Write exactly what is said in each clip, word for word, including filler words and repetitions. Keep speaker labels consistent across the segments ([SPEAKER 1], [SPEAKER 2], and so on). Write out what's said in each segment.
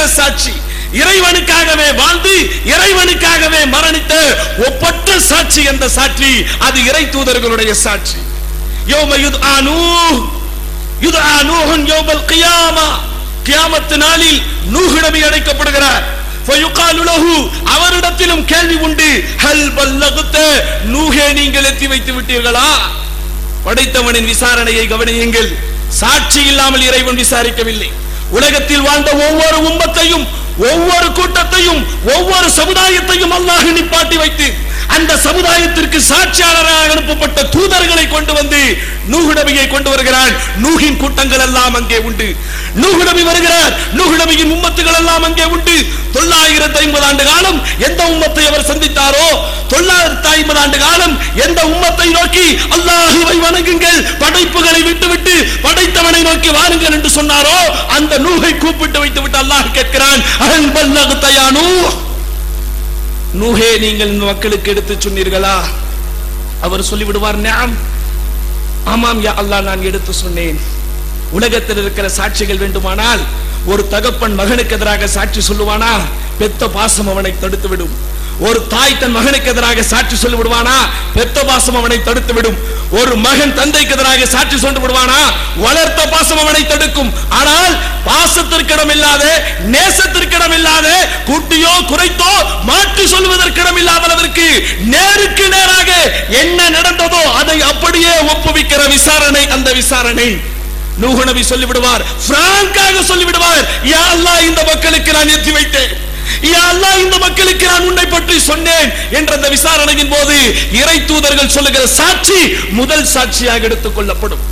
[SPEAKER 1] சாட்சி, இறைவனுக்காகவே வாழ்ந்து இறைவனுக்காகவே மரணித்த ஒப்பற்ற சாட்சி. அந்த சாட்சி அது இறை தூதர்களுடைய சாட்சி. யௌம யுத்ஆ நூஹ் யுத்ஆ நூஹுன் யௌமல் கியாமா, கியாமத் நாளில் நூஹ் நபி அழைக்கப்படுகிறார். ஃபயுகாலு லஹு, அவரிடத்திலும் கேள்வி உண்டு. ஹல் பல்லகத, நூஹே நீங்கள் எத்தி வைத்து விட்டீர்களா? படைத்தவனின் விசாரணையை கவனியுங்கள். சாட்சி இல்லாமல் இறைவன் விசாரிக்கவில்லை. உலகத்தில் வாழ்ந்த ஒவ்வொரு உம்மத்தையும், ஒவ்வொரு கூட்டத்தையும், ஒவ்வொரு சமுதாயத்தையும் அல்லாஹ் நிப்பாட்டி வைத்து அந்த சமுதாயத்திற்கு சாட்சியாளராக அனுப்பப்பட்ட தூதர்களை கொண்டு வந்து நூஹ் நபியை கொண்டு வருகிறான். நூஹின் கூட்டங்கள் எல்லாம் அங்கே உண்டு. நூஹ் நபி வருகிறார். நூஹ் நபியின் உம்மத்துகள் எல்லாம் அங்கே உண்டு. தொள்ளாயிரத்தி ஐம்பது ஆண்டு காலம் எந்த உம்மத்தை அவர் சந்தித்தாரோ, தொள்ளாயிரத்தி ஐம்பது ஆண்டு காலம் எந்த உம்மத்தை நோக்கி அல்லாஹுவை வணங்குங்கள், படைப்புகளை விட்டுவிட்டு படைத்தவனை நோக்கி வாருங்கள் என்று சொன்னாரோ, அந்த நூஹை கூப்பிட்டு வைத்து விட்டு அல்லாஹ் கேட்கிறான், அல் பல்லகத யா நூஹ், நூஹே நீங்கள் இந்த மக்களுக்கு எடுத்து சொன்னீர்களா? அவர் சொல்லிவிடுவார், நஅம், ஆமாம் யா அல்லாஹ், நான் எடுத்து சொன்னேன். உலகத்தில் இருக்கிற சாட்சிகள் வேண்டுமானால் ஒரு தகப்பன் மகனுக்கு எதிராக சாட்சி சொல்லுவானா? பெத்த பாசம் அவனை தடுத்து விடும். ஒரு தாய் தன் மகனுக்கு எதிராக சாட்சி சொல்லி விடுவானா? பெத்த பாசம் அவனை தடுத்து விடும். ஒரு மகன் தந்தைக்கு எதிராக சாட்சி சொல்லி விடுவானா? வளர்த்த பாசம் அவனை தடுக்கும். ஆனால் பாசத்திற்கிடம் இல்லாத, நேசத்திற்கிடம் இல்லாத, கூட்டியோ குறைத்தோ மாற்றி சொல்வதற்கிடம் இல்லாதவருக்கு நேருக்கு நேராக என்ன நடந்ததோ அதை அப்படியே ஒப்புவிக்கிற விசாரணை அந்த விசாரணை. நூஹ் நபி சொல்லி விடுவார், பிராங்காக சொல்லி விடுவார், யா அல்லாஹ் இந்த மக்களுக்கு நான் ஏற்றி வைத்தேன், யா அல்லாஹ் இந்த மக்களுக்கு நான் உன்னை பற்றி சொன்னேன் என்ற அந்த விசாரணையின் போது இறை தூதர்கள் சொல்லுகிற சாட்சி முதல் சாட்சியாக எடுத்துக் கொள்ளப்படும்.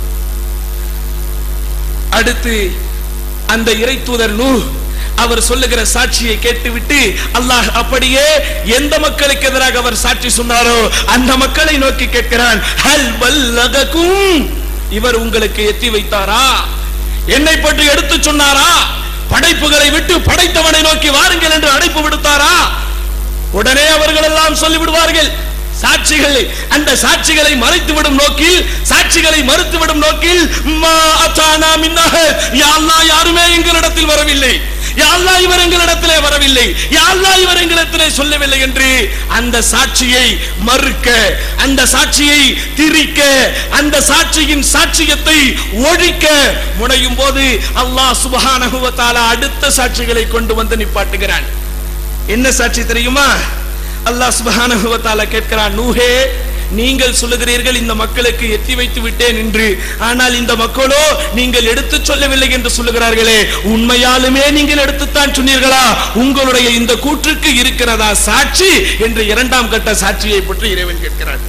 [SPEAKER 1] அடுத்து அந்த இறை தூதர் நூஹ் அவர் சொல்லுகிற சாட்சியை கேட்டுவிட்டு அல்லாஹ் அப்படியே எந்த மக்களுக்கு எதிராக அவர் சாட்சி சொன்னாரோ அந்த மக்களை நோக்கி கேட்கிறான், ஹல் பல்லககும், இவர் உங்களுக்கு எத்தி வைத்தாரா? என்னை பற்றி எடுத்து சொன்னாரா? படைப்புகளை விட்டு படைத்தவனை நோக்கி வாருங்கள் என்று அழைப்பு விடுத்தாரா? உடனே அவர்கள் எல்லாம் சொல்லிவிடுவார்கள் சாட்சிகளை. அந்த சாட்சிகளை மறைத்துவிடும் நோக்கில், சாட்சிகளை மறுத்துவிடும் நோக்கில், மா அத்தானா மின்னஹ, யா அல்லாஹ் யாருமே எங்களிடத்தில் வரவில்லை, யா அல்லாஹ் இவர் எங்களிடத்திலே வரவில்லை, யா அல்லாஹ் இவர் எங்களிடத்திலே சொல்லவில்லை என்று அந்த சாட்சியை மறுக்க, அந்த சாட்சியை திரிக்க, அந்த சாட்சியின் சாட்சியத்தை ஒழிக்க முனையும் போது அல்லாஹ் சுப்ஹானஹு வ தஆலா அடுத்த சாட்சிகளை கொண்டு வந்து நிப்பாட்டுகிறான். என்ன சாட்சி தெரியுமா? அல்லாஹ் சுப்ஹானஹு வ தஆலா கேட்கிறான், நூஹே நீங்கள் சொல்லுகிறீர்கள் இந்த மக்களுக்கு எத்தி வைத்து விட்டேன் என்று, ஆனால் இந்த மக்களோ நீங்கள் எடுத்து சொல்லவில்லை என்று சொல்லுகிறார்களே, உண்மையாலுமே நீங்கள் எடுத்துத்தான் சொன்னீர்களா? உங்களுடைய இந்த கூற்றுக்கு இருக்கிறதா சாட்சி என்று இரண்டாம் கட்ட சாட்சியை பற்றி இறைவன் கேட்கிறார்.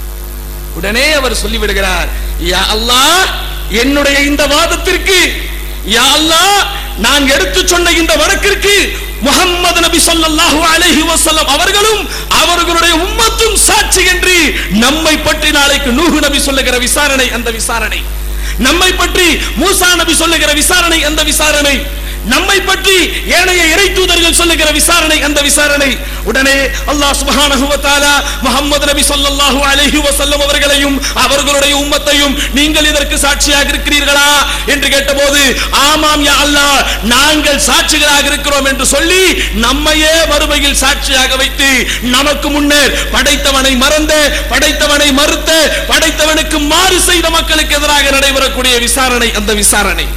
[SPEAKER 1] உடனே அவர் சொல்லிவிடுகிறார், யா அல்லாஹ் என்னுடைய இந்த வாதத்திற்கு, யா அல்லாஹ் நான் எடுத்து சொன்ன இந்த வழக்கிற்கு முஹம்மது நபி ஸல்லல்லாஹு அலைஹி வஸல்லம் அவர்களும் அவர்களுடைய உம்மத்தும் சாட்சி என்று நம்மை பற்றி நாளைக்கு நூஹ் நபி சொல்லுகிற விசாரணை அந்த விசாரணை, நம்மை பற்றி மூசா நபி சொல்லுகிற விசாரணை அந்த விசாரணை, நம்மை பற்றி ஏனைய இறை தூதர்கள் சொல்லுகிற விசாரணை அந்த விசாரணை. உடனே அல்லாஹ் சுப்ஹானஹு வ தஆலா முஹம்மது நபி ஸல்லல்லாஹு அலைஹி வஸல்லம் அவர்களையும் அவர்களுடைய உம்மத்தையும் நீங்கள் இதற்கு சாட்சியாக இருக்கிறீர்களா என்று கேட்டபோது, ஆமாம் யா அல்லாஹ் நாங்கள் சாட்சிகளாக இருக்கிறோம் என்று சொல்லி நம்மையே மறுமையில் சாட்சியாக வைத்து நமக்கு முன்னர் படைத்தவனை மறந்த, படைத்தவனை மறுத்த, படைத்தவனுக்கு மாறு செய்த மக்களுக்கு எதிராக நடைபெறக்கூடிய விசாரணை அந்த விசாரணை.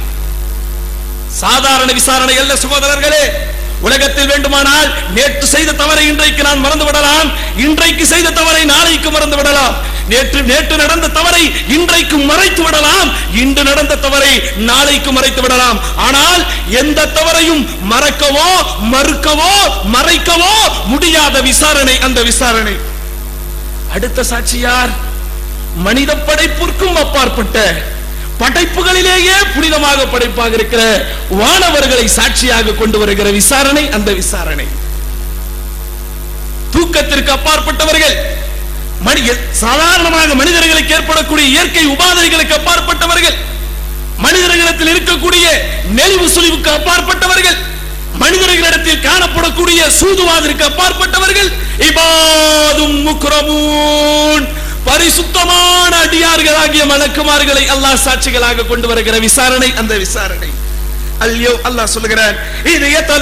[SPEAKER 1] சாதாரண விசாரணை அல்ல சகோதரர்களே. உலகத்தில் வேண்டுமானால் நேற்று செய்த தவறை இன்றைக்கு நான் மறந்து விடலாம், இன்றைக்கு செய்த தவறை நாளைக்கு மறந்து விடலாம், நேற்று நேற்று நடந்த தவறை இன்றைக்கு மறைத்து விடலாம், இன்று நடந்த தவறை நாளைக்கு மறைத்து விடலாம். ஆனால் எந்த தவறையும் மறக்கவோ மறுக்கவோ மறைக்கவோ முடியாத விசாரணை அந்த விசாரணை. அடுத்த சாட்சி யார்? மனித படைப்பிற்கும் அப்பாற்பட்ட, படைப்புகளிலேயே புனிதமாக படைப்பாக இருக்கிற வானவர்களை சாட்சியாக கொண்டு வருகிற விசாரணை அந்த விசாரணை. தூக்கத்திற்கு அப்பாற்பட்டவர்கள், சாதாரணமாக மனிதர்களுக்கு ஏற்படக்கூடிய இயற்கை உபாதைகளுக்கு அப்பாற்பட்டவர்கள், மனிதர்களிடத்தில் இருக்கக்கூடிய நெளிவு சுழிவுக்கு அப்பாற்பட்டவர்கள், மனிதர்களிடத்தில் காணப்படக்கூடிய சூதுவாதிற்கு அப்பாற்பட்டவர்கள், இபாதும் முக்ரமூன் பரிசுத்தமான அடியார்களாகிய மலக்குமார்களை அல்லாஹ் சாட்சிகளாக கொண்டு வருகிற விசாரணை அந்த விசாரணை. அல்யோ அல்லாஹ் சொல்லுகிறார், இது